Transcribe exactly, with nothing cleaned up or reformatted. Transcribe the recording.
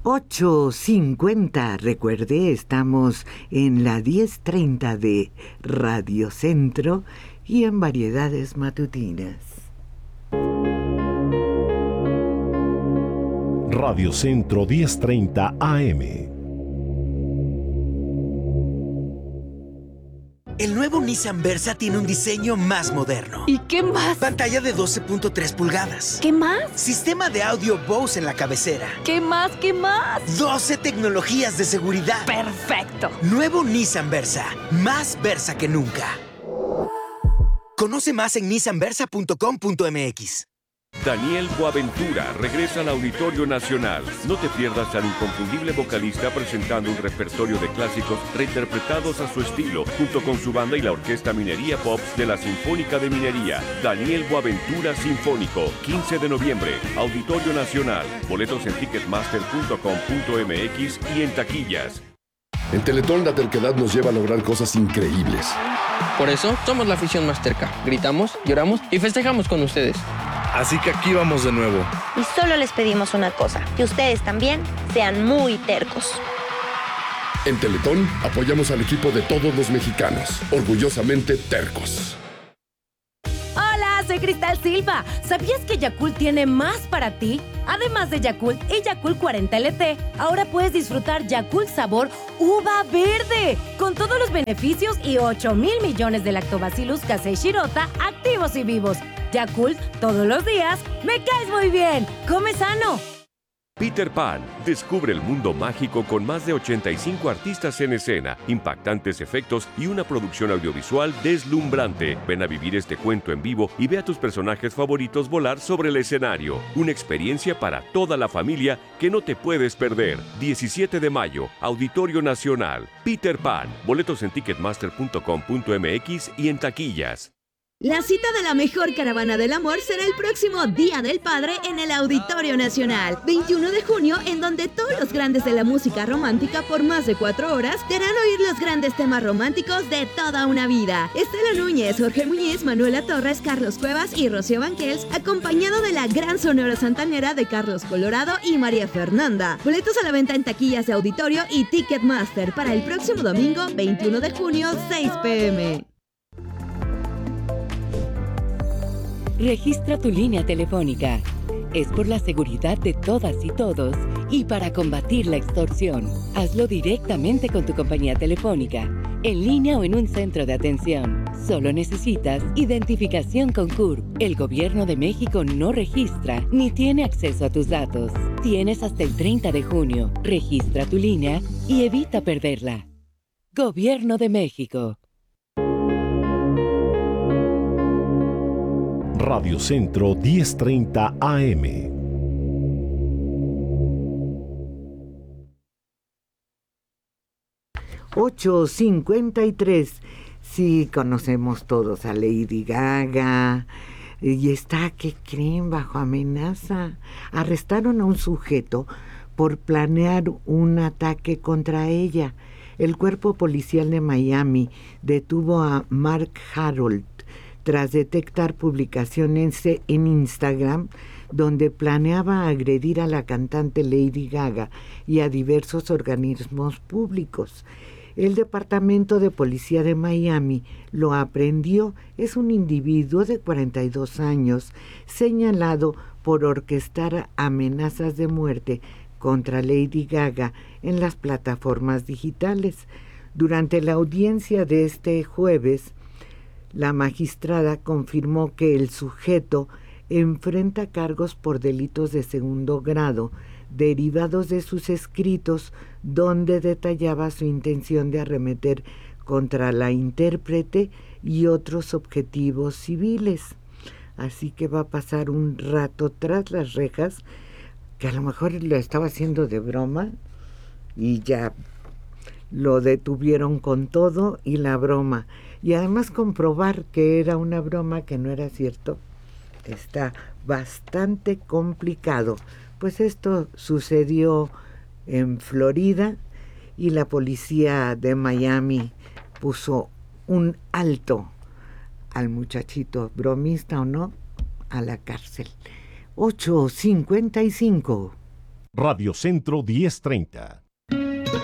ocho cincuenta, recuerde, estamos en la diez treinta de Radio Centro y en Variedades Matutinas. Radio Centro diez treinta A M. El nuevo Nissan Versa tiene un diseño más moderno. ¿Y qué más? Pantalla de doce punto tres pulgadas. ¿Qué más? Sistema de audio Bose en la cabecera. ¿Qué más? ¿Qué más? doce tecnologías de seguridad. ¡Perfecto! Nuevo Nissan Versa. Más Versa que nunca. Conoce más en nissan versa punto com punto m x. Daniel Boaventura regresa al Auditorio Nacional. No te pierdas al inconfundible vocalista presentando un repertorio de clásicos reinterpretados a su estilo, junto con su banda y la Orquesta Minería Pops de la Sinfónica de Minería. Daniel Boaventura Sinfónico, quince de noviembre, Auditorio Nacional. Boletos en ticketmaster punto com punto m x y en taquillas. En Teletón la terquedad nos lleva a lograr cosas increíbles. Por eso somos la afición más terca. Gritamos, lloramos y festejamos con ustedes. Así que aquí vamos de nuevo. Y solo les pedimos una cosa, que ustedes también sean muy tercos. En Teletón apoyamos al equipo de todos los mexicanos, orgullosamente tercos. Hola, soy Cristal Silva. ¿Sabías que Yakult tiene más para ti? Además de Yakult y Yakult cuarenta L T, ahora puedes disfrutar Yakult sabor uva verde, con todos los beneficios y ocho mil millones de Lactobacillus casei shirota activos y vivos. Yakult, todos los días, me caes muy bien. ¡Come sano! Peter Pan, descubre el mundo mágico con más de ochenta y cinco artistas en escena, impactantes efectos y una producción audiovisual deslumbrante. Ven a vivir este cuento en vivo y ve a tus personajes favoritos volar sobre el escenario. Una experiencia para toda la familia que no te puedes perder. diecisiete de mayo, Auditorio Nacional. Peter Pan, boletos en ticketmaster punto com punto m x y en taquillas. La cita de la mejor caravana del amor será el próximo Día del Padre en el Auditorio Nacional, veintiuno de junio, en donde todos los grandes de la música romántica por más de cuatro horas te harán oír los grandes temas románticos de toda una vida. Estela Núñez, Jorge Muñiz, Manuela Torres, Carlos Cuevas y Rocío Banquels, acompañado de la gran Sonora Santanera de Carlos Colorado y María Fernanda. Boletos a la venta en taquillas de Auditorio y Ticketmaster para el próximo domingo, veintiuno de junio, seis p m Registra tu línea telefónica. Es por la seguridad de todas y todos y para combatir la extorsión. Hazlo directamente con tu compañía telefónica, en línea o en un centro de atención. Solo necesitas identificación con C U R P. El Gobierno de México no registra ni tiene acceso a tus datos. Tienes hasta el treinta de junio. Registra tu línea y evita perderla. Gobierno de México. Radio Centro diez treinta A M. ocho cincuenta y tres. Sí, conocemos todos a Lady Gaga. Y está, ¿qué creen? Bajo amenaza. Arrestaron a un sujeto por planear un ataque contra ella. El cuerpo policial de Miami detuvo a Mark Harold tras detectar publicaciones en Instagram donde planeaba agredir a la cantante Lady Gaga y a diversos organismos públicos. El Departamento de Policía de Miami lo aprehendió. Es un individuo de cuarenta y dos años señalado por orquestar amenazas de muerte contra Lady Gaga en las plataformas digitales. Durante la audiencia de este jueves, la magistrada confirmó que el sujeto enfrenta cargos por delitos de segundo grado derivados de sus escritos donde detallaba su intención de arremeter contra la intérprete y otros objetivos civiles. Así que va a pasar un rato tras las rejas, que a lo mejor lo estaba haciendo de broma y ya lo detuvieron con todo y la broma. Y además comprobar que era una broma, que no era cierto, está bastante complicado. Pues esto sucedió en Florida y la policía de Miami puso un alto al muchachito, bromista o no, a la cárcel. ocho cincuenta y cinco. Radio Centro diez treinta.